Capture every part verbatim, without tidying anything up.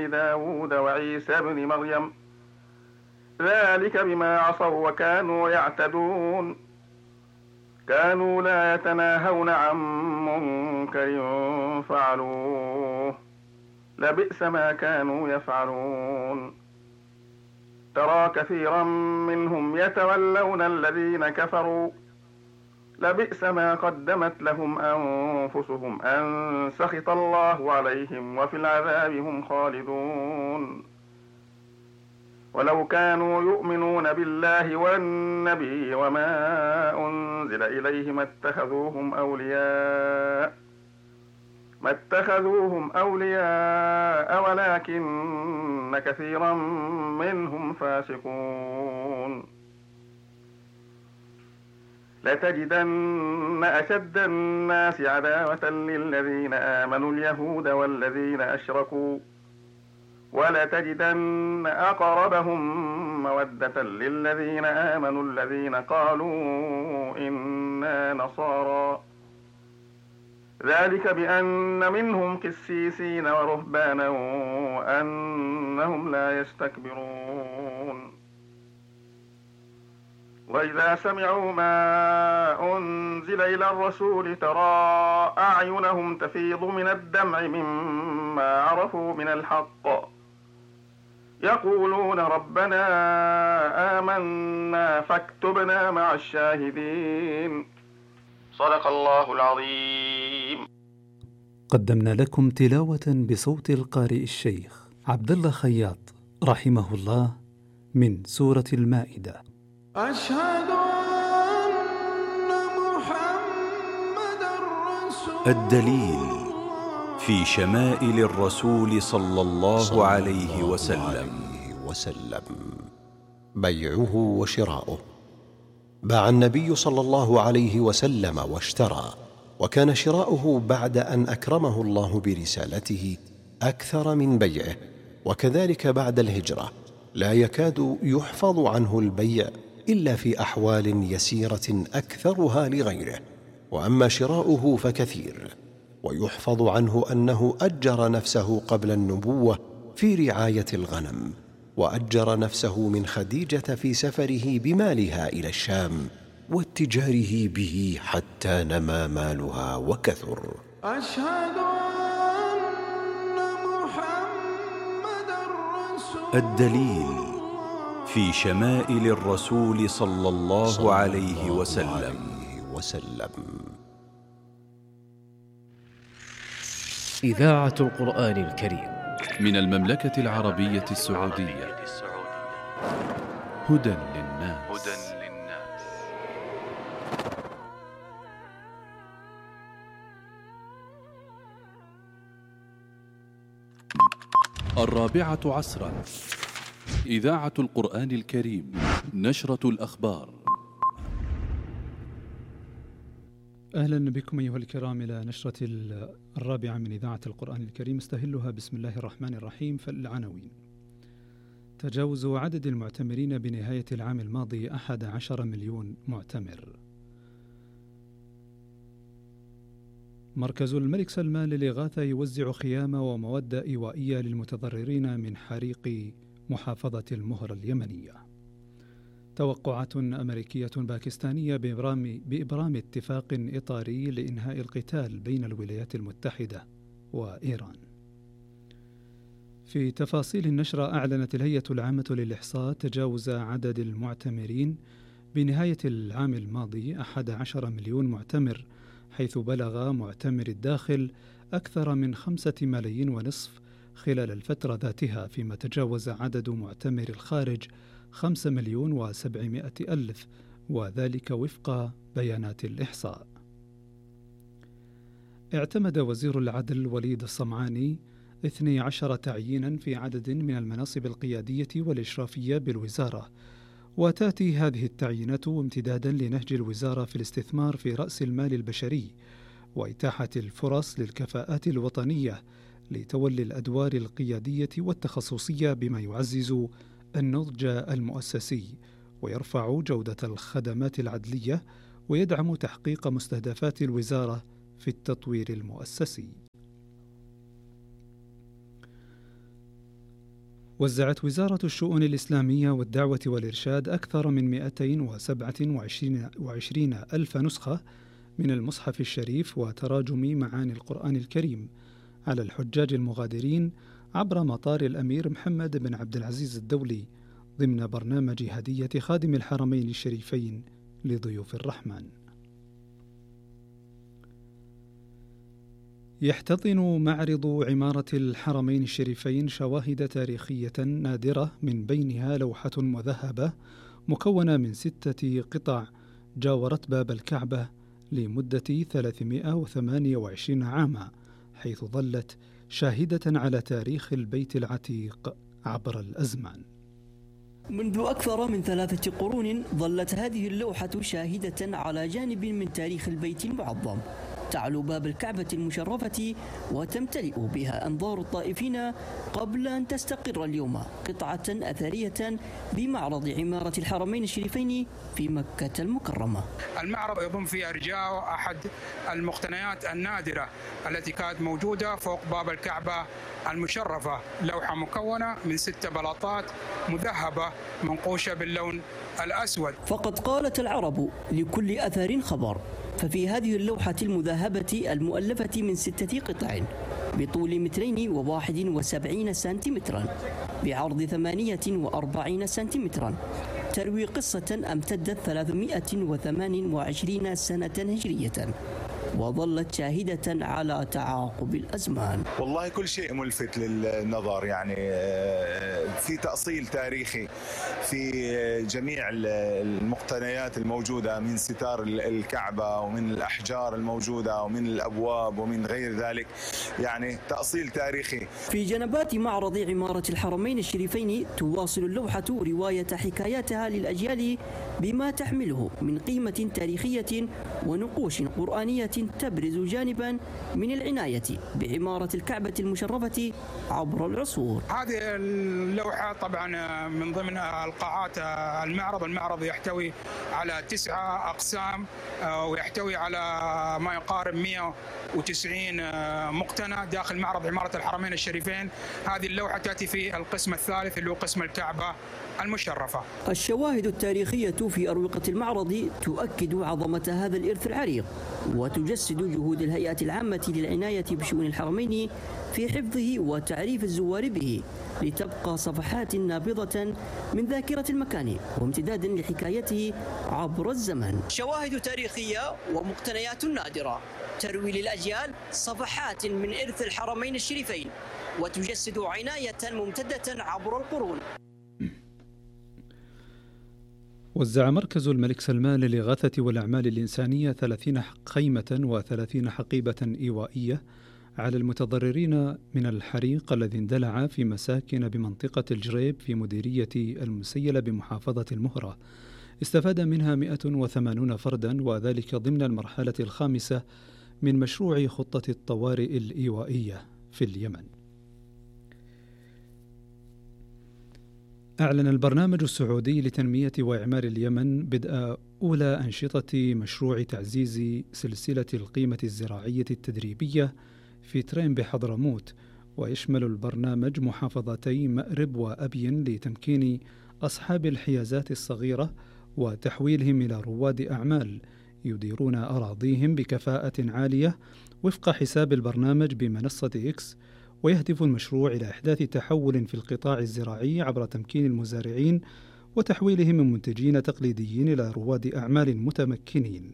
داود وعيسى بن مريم ذلك بما عصوا وكانوا يعتدون كانوا لا يتناهون عن منكر فعلوه لبئس ما كانوا يفعلون ترى كثيرا منهم يتولون الذين كفروا لبئس ما قدمت لهم أنفسهم أن سخط الله عليهم وفي العذاب هم خالدون ولو كانوا يؤمنون بالله والنبي وما أنزل إليه ما اتخذوهم أولياء ما اتخذوهم أولياء ولكن كثيرا منهم فاسقون لتجدن أشد الناس عداوة للذين آمنوا اليهود والذين أشركوا ولتجدن أقربهم مودة للذين آمنوا الذين قالوا إنا نصارى ذلك بأن منهم قسيسين ورهبانا وأنهم لا يستكبرون وإذا سمعوا ما أنزل إلى الرسول ترى أعينهم تفيض من الدمع مما عرفوا من الحق يقولون ربنا آمنا فاكتبنا مع الشاهدين صدق الله العظيم. قدمنا لكم تلاوة بصوت القارئ الشيخ عبد الله خياط رحمه الله من سورة المائدة. أشهد أن محمد رسول الدليل في شمائل الرسول صلى الله عليه وسلم. وسلم بيعه وشراؤه. باع النبي صلى الله عليه وسلم واشترى، وكان شراؤه بعد أن أكرمه الله برسالته أكثر من بيعه، وكذلك بعد الهجرة لا يكاد يحفظ عنه البيع إلا في أحوال يسيرة أكثرها لغيره، وأما شراؤه فكثير، ويحفظ عنه أنه أجر نفسه قبل النبوة في رعاية الغنم، وأجر نفسه من خديجة في سفره بمالها إلى الشام واتجاره به حتى نما مالها وكثر. أشهد أن محمد رسول الدليل في شمائل الرسول صلى الله عليه وسلم. وسلم. إذاعة القرآن الكريم من المملكة العربية السعودية. هدى للناس. الرابعة عصرا. إذاعة القرآن الكريم. نشرة الأخبار. أهلا بكم أيها الكرام إلى نشرة الرابعة من إذاعة القرآن الكريم، استهلها بسم الله الرحمن الرحيم. فالعناوين: تجاوز عدد المعتمرين بنهاية العام الماضي أحد عشر مليون معتمر. مركز الملك سلمان للإغاثة يوزع خيام ومواد إيوائية للمتضررين من حريق محافظة المهر اليمنية. توقعات أمريكية باكستانية بإبرام, بإبرام اتفاق إطاري لإنهاء القتال بين الولايات المتحدة وإيران. في تفاصيل النشرة، أعلنت الهيئة العامة للإحصاء تجاوز عدد المعتمرين بنهاية العام الماضي أحد عشر مليون معتمر، حيث بلغ معتمر الداخل أكثر من خمسة ملايين ونصف خلال الفترة ذاتها، فيما تجاوز عدد معتمر الخارج خمسة مليون وسبعمائة ألف، وذلك وفق بيانات الإحصاء. اعتمد وزير العدل وليد الصمعاني اثني عشر تعيينا في عدد من المناصب القيادية والإشرافية بالوزارة، وتأتي هذه التعيينات امتدادا لنهج الوزارة في الاستثمار في رأس المال البشري وإتاحة الفرص للكفاءات الوطنية لتولي الأدوار القيادية والتخصصية، بما يعزز النضج المؤسسي ويرفع جودة الخدمات العدلية ويدعم تحقيق مستهدفات الوزارة في التطوير المؤسسي. وزعت وزارة الشؤون الإسلامية والدعوة والإرشاد أكثر من مئتين وسبعة وعشرين ألف نسخة من المصحف الشريف وتراجم معاني القرآن الكريم على الحجاج المغادرين عبر مطار الأمير محمد بن عبد العزيز الدولي ضمن برنامج هدية خادم الحرمين الشريفين لضيوف الرحمن. يحتضن معرض عمارة الحرمين الشريفين شواهد تاريخية نادرة، من بينها لوحة مذهبة مكونة من ستة قطع جاورت باب الكعبة لمدة ثلاثمائة وثمانية وعشرين عاما، حيث ظلت شاهدة على تاريخ البيت العتيق عبر الأزمان. منذ أكثر من ثلاثة قرون ظلت هذه اللوحة شاهدة على جانب من تاريخ البيت المعظم، تعلو باب الكعبة المشرفة وتمتلئ بها أنظار الطائفين قبل أن تستقر اليوم قطعة أثرية بمعرض عمارة الحرمين الشريفين في مكة المكرمة. المعرض يضم في أرجاء أحد المقتنيات النادرة التي كانت موجودة فوق باب الكعبة المشرفة، لوحة مكونة من ست بلاطات مذهبة منقوشة باللون الأسود. فقد قالت العرب لكل أثر خبر، ففي هذه اللوحة المذهبة المؤلفة من ستة قطع بطول مترين وواحد وسبعين سنتيمترا بعرض ثمانية وأربعين سنتيمترا تروي قصة امتدت ثلاثمائة وثمانية وعشرين سنة هجرية، وظلت شاهدة على تعاقب الأزمان. والله كل شيء ملفت للنظر، يعني في تأصيل تاريخي في جميع المقتنيات الموجودة من ستار الكعبة ومن الأحجار الموجودة ومن الأبواب ومن غير ذلك، يعني تأصيل تاريخي. في جنبات معرض عمارة الحرمين الشريفين تواصل اللوحة رواية حكاياتها للأجيال بما تحمله من قيمة تاريخية ونقوش قرآنية تبرز جانبا من العناية بعمارة الكعبة المشرفة عبر العصور. هذه اللوحة طبعا من ضمن القاعات المعرض. المعرض يحتوي على تسعة أقسام ويحتوي على ما يقارب مئة وتسعين مقتنى داخل معرض عمارة الحرمين الشريفين. هذه اللوحة تأتي في القسم الثالث اللي هو قسم الكعبة المشرفة. الشواهد التاريخية في أروقة المعرض تؤكد عظمة هذا الإرث العريق وتجسد جهود الهيئة العامة للعناية بشؤون الحرمين في حفظه وتعريف الزوار به، لتبقى صفحات نابضة من ذاكرة المكان وامتدادا لحكايته عبر الزمن. شواهد تاريخية ومقتنيات نادرة تروي للأجيال صفحات من إرث الحرمين الشريفين وتجسد عناية ممتدة عبر القرون. وزع مركز الملك سلمان للإغاثة والأعمال الإنسانية ثلاثين خيمة وثلاثين حقيبة إيوائية على المتضررين من الحريق الذي اندلع في مساكن بمنطقة الجريب في مديرية المسيلة بمحافظة المهرة. استفاد منها مئة وثمانين فردا، وذلك ضمن المرحلة الخامسة من مشروع خطة الطوارئ الإيوائية في اليمن. أعلن البرنامج السعودي لتنمية وإعمار اليمن بدء أولى أنشطة مشروع تعزيز سلسلة القيمة الزراعية التدريبية في ترين بحضرموت، ويشمل البرنامج محافظتي مأرب وأبين لتمكين أصحاب الحيازات الصغيرة وتحويلهم إلى رواد أعمال يديرون أراضيهم بكفاءة عالية وفق حساب البرنامج بمنصة إكس. ويهدف المشروع إلى إحداث تحول في القطاع الزراعي عبر تمكين المزارعين وتحويلهم من منتجين تقليديين إلى رواد أعمال متمكنين.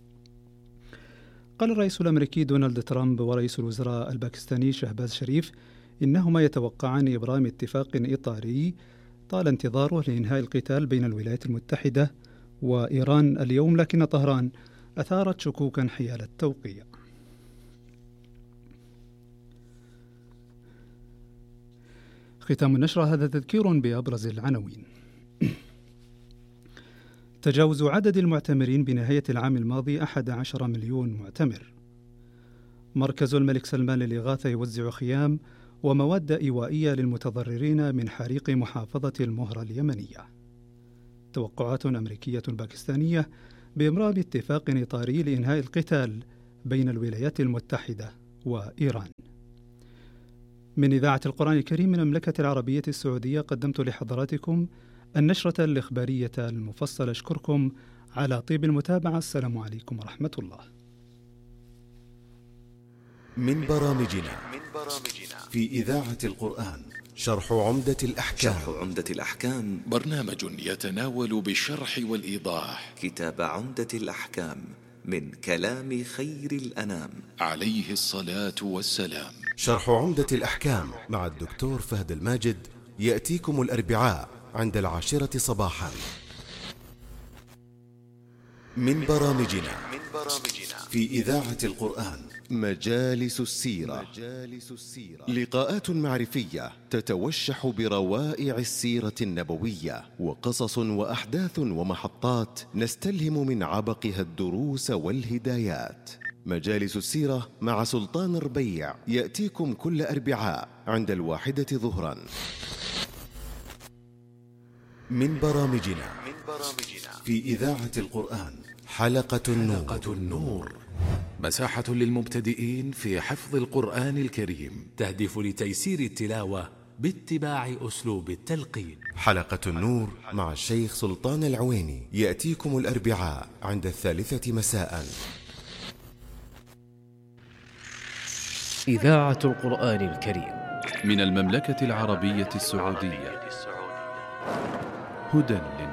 قال الرئيس الأمريكي دونالد ترامب ورئيس الوزراء الباكستاني شهباز شريف إنهما يتوقعان إبرام اتفاق إطاري طال انتظاره لإنهاء القتال بين الولايات المتحدة وإيران اليوم، لكن طهران أثارت شكوكا حيال التوقيع. ختام النشرة، هذا تذكير بأبرز العناوين. تجاوز عدد المعتمرين بنهاية العام الماضي أحد عشر مليون معتمر. مركز الملك سلمان للإغاثة يوزع خيام ومواد إيوائية للمتضررين من حريق محافظة المهرة اليمنية. توقعات أمريكية باكستانية بإبرام اتفاق إطاري لإنهاء القتال بين الولايات المتحدة وإيران. من إذاعة القرآن الكريم من المملكة العربية السعودية قدمت لحضراتكم النشرة الإخبارية المفصلة. أشكركم على طيب المتابعة. السلام عليكم ورحمة الله. من برامجنا في إذاعة القرآن شرح عمدة الأحكام. شرح عمدة الأحكام برنامج يتناول بالشرح والإيضاح كتاب عمدة الأحكام من كلام خير الأنام عليه الصلاة والسلام. شرح عمدة الأحكام مع الدكتور فهد الماجد يأتيكم الأربعاء عند العاشرة صباحا. من برامجنا في إذاعة القرآن مجالس السيرة. لقاءات معرفية تتوشح بروائع السيرة النبوية وقصص وأحداث ومحطات نستلهم من عبقها الدروس والهدايات. مجالس السيرة مع سلطان الربيع يأتيكم كل أربعاء عند الواحدة ظهرا. من برامجنا في إذاعة القرآن حلقة النور. حلقة النور مساحة للمبتدئين في حفظ القرآن الكريم، تهدف لتيسير التلاوة باتباع أسلوب التلقين. حلقة النور مع الشيخ سلطان العويني يأتيكم الأربعاء عند الثالثة مساء. إذاعة القرآن الكريم من المملكة العربية السعودية. هدى